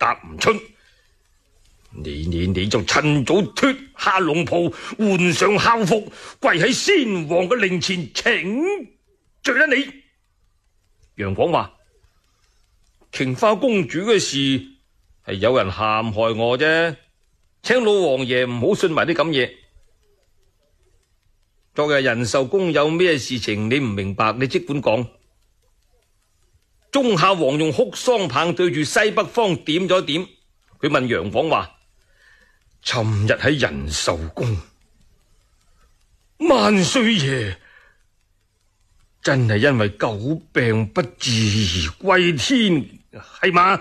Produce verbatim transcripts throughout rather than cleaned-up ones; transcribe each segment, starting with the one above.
答唔出。你你你就趁早脫下龍袍，換上孝服，跪喺先王嘅靈前請罪啦！你楊廣話：瓊花公主嘅事係有人陷害我啫，請老王爺唔好信埋啲咁嘢。昨日仁壽宮有咩事情你唔明白，你即管講。忠孝王用哭喪棒對住西北方點咗點，佢問楊廣話：尋日喺仁壽宮，萬歲爺真係因為久病不治而歸天，係嘛？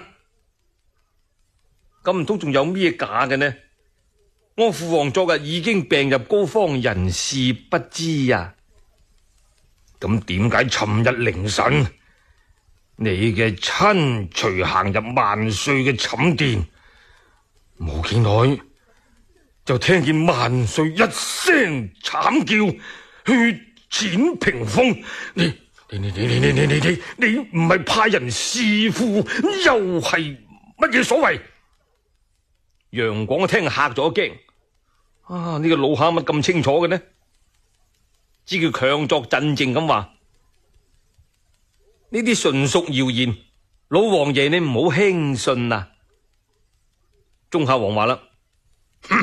咁唔通仲有咩假嘅呢？我父王昨日已經病入膏肓，人事不知啊！咁點解尋日凌晨你嘅親隨行入萬歲嘅寢殿，冇幾耐就聽見萬歲一聲慘叫，血濺屏風。你你你你你你你你你你唔係派人弒父，又係乜嘢所謂？楊廣一聽嚇咗一驚，啊！呢個老蝦乜咁清楚嘅呢？只叫強作鎮靜咁話：呢啲純屬謠言，老王爺你唔好輕信啊！忠孝王話啦：哼，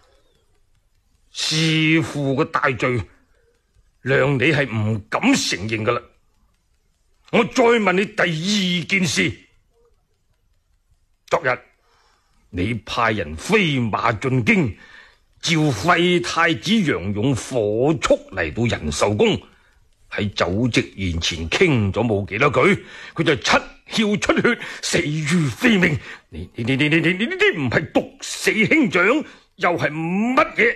弒父嘅大罪，諒你係唔敢承認噶啦。我再問你第二件事，昨日你派人飛馬進京，召廢太子楊勇火速嚟到仁壽宮，喺酒席宴前傾咗冇幾多句，佢就七竅出血，死於非命。你你你你你你呢啲唔係毒死兄長，又係乜嘢？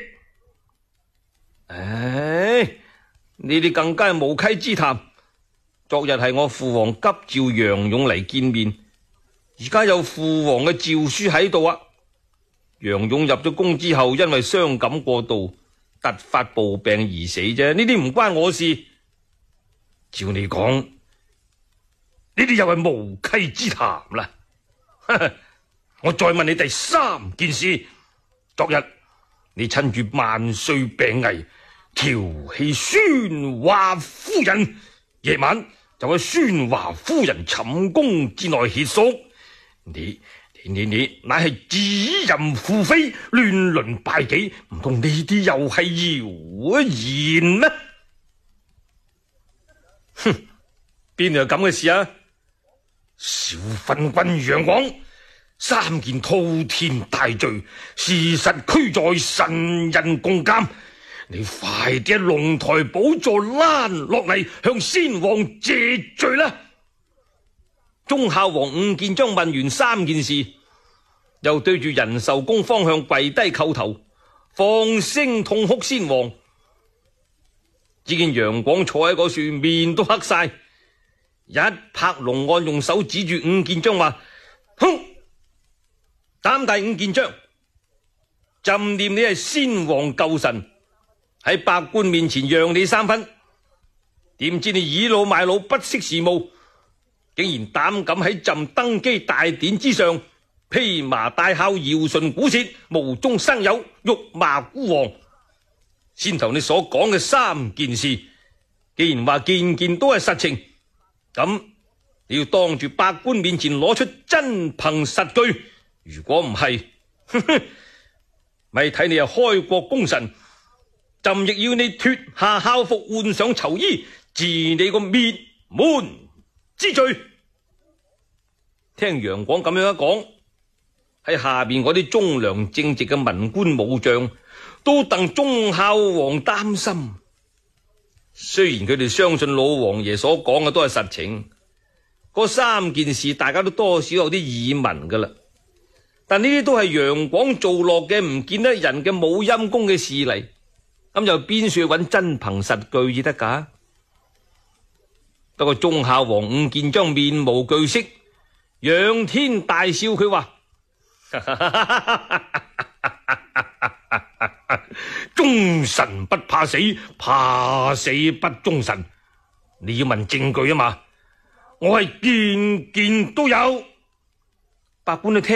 唉，呢啲更加係無稽之談。昨日係我父王急召楊勇嚟見面，而家有父王嘅詔書喺度啊！楊勇入咗宮之後，因為傷感過度，突發暴病而死啫。呢啲唔關我事。照你講，呢啲又係無稽之談啦。我再問你第三件事，昨日你趁住萬歲病危，調戲宣華夫人，夜晚就喺宣華夫人寢宮之內歇宿。你你你你乃係指淫婦妃，亂倫敗己，唔通呢啲又係謠言咩？哼，邊度有咁嘅事啊？小昏君楊廣，三件滔天大罪，事實俱在，神人共鑒。你快啲喺龍台寶座攔落嚟，向先王謝罪啦！忠孝王伍建章問完三件事，又對住仁壽宮方向跪低叩頭，放聲痛哭先王。只見楊廣坐喺嗰樹，面都黑晒，一拍龍案，用手指住伍建章話：哼，膽大伍建章，朕念你係先王舊臣，喺百官面前讓你三分，點知你倚老賣老，不識時務，竟然膽敢喺朕登基大典之上披麻戴孝，堯唇鼓舌，無中生有，辱罵孤王。先頭你所講嘅三件事，既然話件件都係實情，咁你要當住百官面前攞出真憑實據。如果唔係，咪睇你係開國功臣，朕亦要你脫下孝服，換上囚衣，治你個滅門之罪。聽楊廣咁樣一講，喺下邊嗰啲忠良正直嘅文官武將都戥忠孝王擔心。雖然佢哋相信老王爺所講嘅都係實情，嗰三件事大家都多少有啲耳聞噶啦，但呢啲都係楊廣做落嘅唔見得人嘅冇陰功嘅事嚟，咁又邊處去揾真憑實據至得噶？不過忠孝王伍建章面無懼色，仰天大笑，佢話：忠臣不怕死，怕死不忠臣。你要問證據啊嘛，我係件件都有。百官都聽